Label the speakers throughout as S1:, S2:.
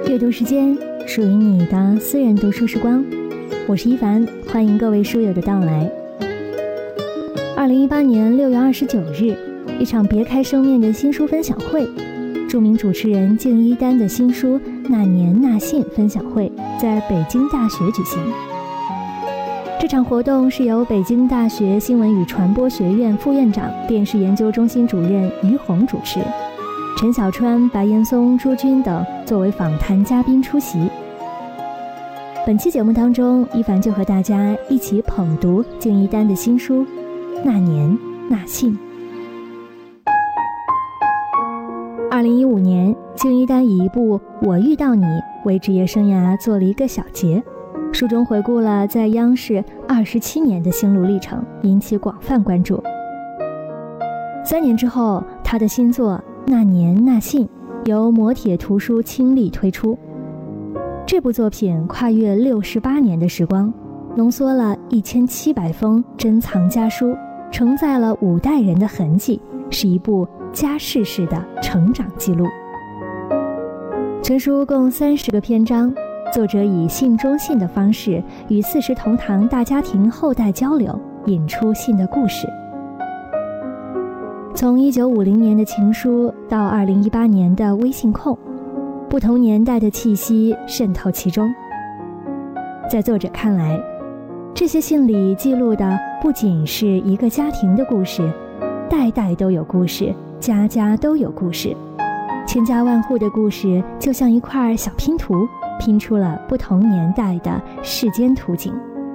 S1: 阅读时间属于你的私人读书时光，我是一凡，欢迎各位书友的到来。2018年6月29日，一场别开生面的新书分享会，著名主持人敬一丹的新书《那年那信》分享会在北京大学举行。这场活动是由北京大学新闻与传播学院副院长、电视研究中心主任于红主持，陈小川、白岩松、朱军等作为访谈嘉宾出席。本期节目当中，一凡就和大家一起捧读敬一丹的新书《那年那信》。2015年，敬一丹以一部《我遇到你》为职业生涯做了一个小结，书中回顾了在央视27年的心路历程，引起广泛关注。3年之后，他的新作《那年那信》由磨铁图书倾力推出。这部作品跨越68年的时光，浓缩了1700封珍藏家书，承载了5代人的痕迹，是一部家世式的成长记录。全书共30个篇章，作者以信中信的方式与40同堂大家庭后代交流，引出信的故事。从1950年的情书到2018年的微信控，不同年代的气息渗透其中。在作者看来，这些信里记录的不仅是一个家庭的故事，代代都有故事，家家都有故事，千家万户的故事就像一块小拼图，拼出了不同年代的世间图景。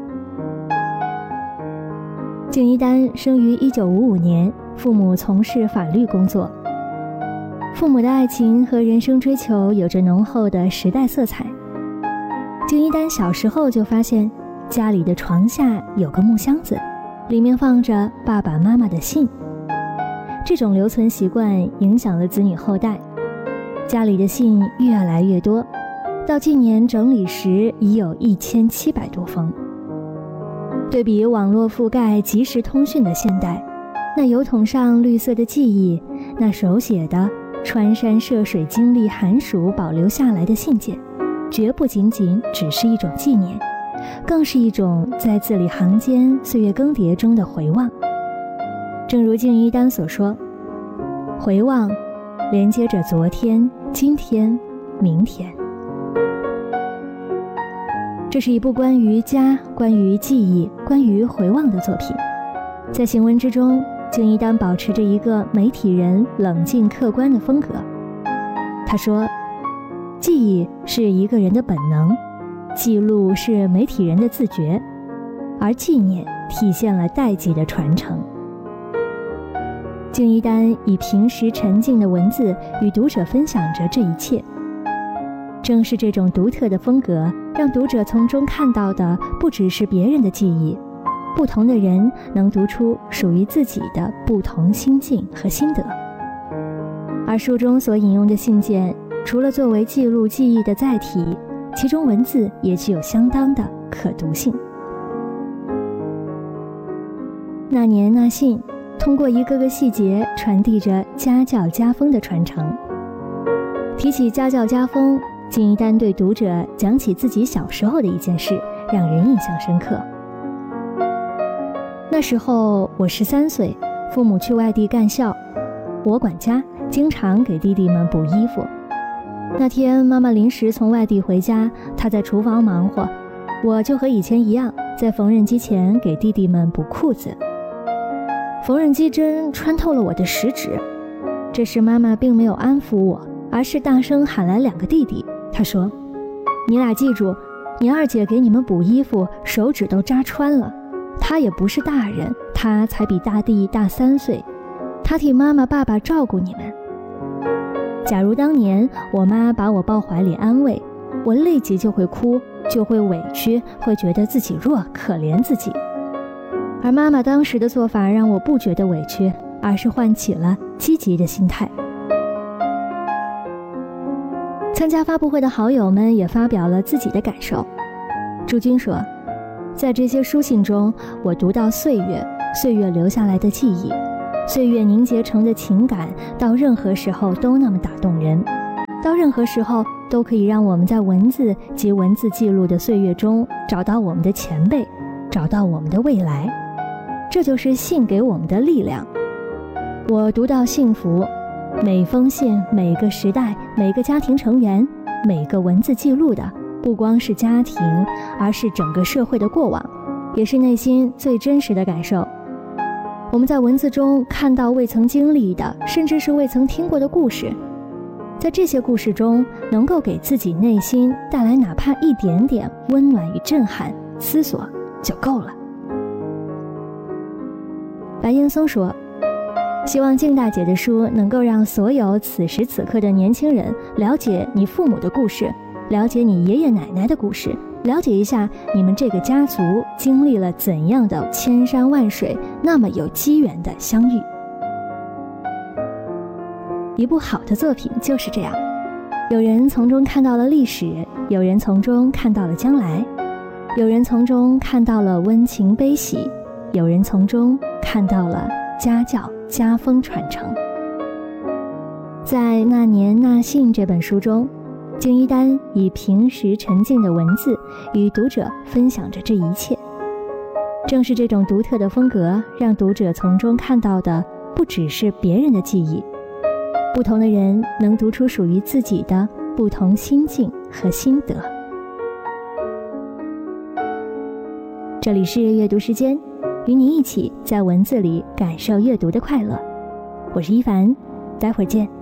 S1: 敬一丹生于1955年，父母从事法律工作。父母的爱情和人生追求有着浓厚的时代色彩。敬一丹小时候就发现，家里的床下有个木箱子，里面放着爸爸妈妈的信。这种留存习惯影响了子女后代，家里的信越来越多，到近年整理时已有1700多封。对比网络覆盖即时通讯的现代，那邮筒上绿色的记忆，那手写的穿山涉水经历寒暑保留下来的信件，绝不仅仅只是一种纪念，更是一种在字里行间岁月更迭中的回望。正如敬一丹所说，回望连接着昨天、今天、明天。这是一部关于家、关于记忆、关于回望的作品。在行文之中，敬一丹保持着一个媒体人冷静客观的风格。他说，记忆是一个人的本能，记录是媒体人的自觉，而纪念体现了代际的传承。敬一丹以平时沉静的文字与读者分享着这一切。正是这种独特的风格，让读者从中看到的不只是别人的记忆，不同的人能读出属于自己的不同心境和心得。而书中所引用的信件，除了作为记录记忆的载体，其中文字也具有相当的可读性。那年那信通过一个个细节传递着家教家风的传承。提起家教家风，敬一丹对读者讲起自己小时候的一件事，让人印象深刻。那时候我13岁，父母去外地干校，我管家，经常给弟弟们补衣服。那天妈妈临时从外地回家，她在厨房忙活，我就和以前一样，在缝纫机前给弟弟们补裤子。缝纫机针穿透了我的食指，这时妈妈并没有安抚我，而是大声喊来2个弟弟。她说，你俩记住，你二姐给你们补衣服，手指都扎穿了，她也不是大人，她才比大弟大3岁，她替妈妈爸爸照顾你们。假如当年我妈把我抱怀里安慰，我立即就会哭，就会委屈，会觉得自己弱，可怜自己。而妈妈当时的做法让我不觉得委屈，而是唤起了积极的心态。参加发布会的好友们也发表了自己的感受。朱军说，在这些书信中，我读到岁月留下来的记忆，岁月凝结成的情感，到任何时候都那么打动人。 到任何时候都可以让我们在文字及文字记录的岁月中找到我们的前辈，找到我们的未来。这就是信给我们的力量。我读到幸福，每封信，每个时代，每个家庭成员，每个文字记录的不光是家庭，而是整个社会的过往，也是内心最真实的感受。我们在文字中看到未曾经历的，甚至是未曾听过的故事，在这些故事中能够给自己内心带来哪怕一点点温暖与震撼，思索就够了。白岩松说，希望静大姐的书能够让所有此时此刻的年轻人了解你父母的故事，了解你爷爷奶奶的故事，了解一下你们这个家族经历了怎样的千山万水，那么有机缘的相遇。一部好的作品就是这样，有人从中看到了历史，有人从中看到了将来，有人从中看到了温情悲喜，有人从中看到了家教家风传承。在《那年那信》这本书中，敬一丹以平实沉静的文字与读者分享着这一切。正是这种独特的风格，让读者从中看到的不只是别人的记忆，不同的人能读出属于自己的不同心境和心得。这里是阅读时间，与你一起在文字里感受阅读的快乐。我是一凡，待会儿见。